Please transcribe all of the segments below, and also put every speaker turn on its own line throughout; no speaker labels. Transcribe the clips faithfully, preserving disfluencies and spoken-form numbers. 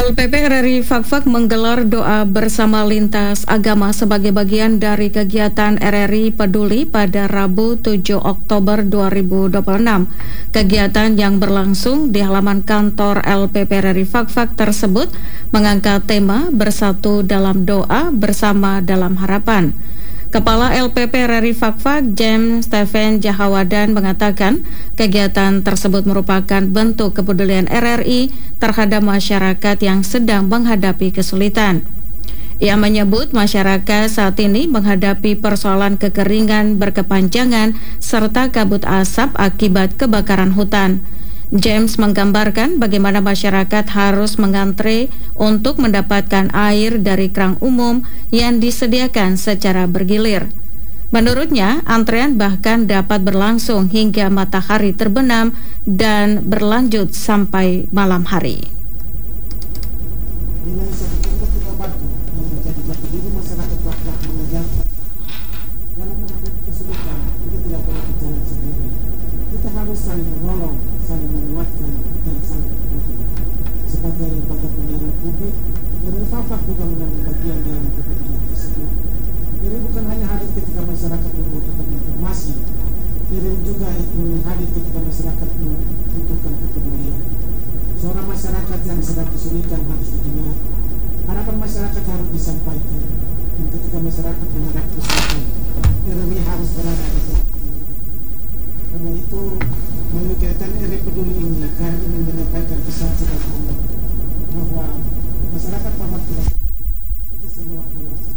L P P R R I Fakfak menggelar doa bersama lintas agama sebagai bagian dari kegiatan R R I Peduli pada Rabu tujuh Oktober dua ribu dua puluh enam. Kegiatan yang berlangsung di halaman kantor L P P R R I Fakfak tersebut mengangkat tema Bersatu dalam Doa Bersama dalam Harapan. Kepala L P P R R I Fakfak, James Stephen Jahawadan mengatakan kegiatan tersebut merupakan bentuk kepedulian R R I terhadap masyarakat yang sedang menghadapi kesulitan. Ia menyebut masyarakat saat ini menghadapi persoalan kekeringan berkepanjangan serta kabut asap akibat kebakaran hutan. James menggambarkan bagaimana masyarakat harus mengantre untuk mendapatkan air dari keran umum yang disediakan secara bergilir. Menurutnya, antrean bahkan dapat berlangsung hingga matahari terbenam dan berlanjut sampai malam hari.
Dengan satu kelompok kita bantu yang menjadi jati diri masyarakat Fakfak mengajarkan dalam menghadapi kesulitan kita tidak boleh berjalan sendiri. Kita harus saling menolong, saling menguatkan dan saling mendukung. Sebagai lembaga penyiaran publik, R R I Fakfak juga mengambil bagian dalam kepedulian tersebut. R R I bukan hanya hadir ketika masyarakat membutuhkan informasi, R R I juga hadir ketika masyarakat membutuhkan kepedulian. Suara masyarakat yang sedang kesulitan harus didengar, harapan masyarakat harus disampaikan, dan ketika masyarakat menghadapi kesulitan, R R I harus berada di tengah-tengah mereka. Karena itu, melalui kegiatan R R I Peduli ini, kami ingin menyampaikan pesan sederhana bahwa masyarakat Fakfak tidak kita semua adalah satu.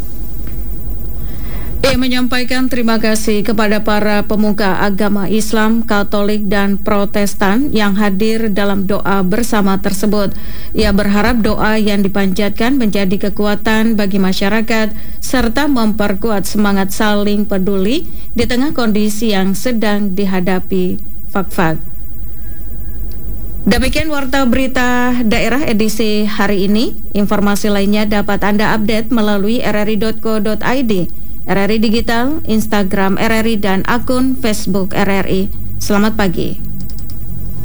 Ia menyampaikan terima kasih kepada para pemuka agama Islam, Katolik, dan Protestan yang hadir dalam doa bersama tersebut. Ia berharap doa yang dipanjatkan menjadi kekuatan bagi masyarakat serta memperkuat semangat saling peduli di tengah kondisi yang sedang dihadapi Fakfak. Demikian Warta Berita Daerah edisi hari ini. Informasi lainnya dapat Anda update melalui r r i dot co dot i d, R R I Digital, Instagram R R I, dan akun Facebook R R I. Selamat pagi.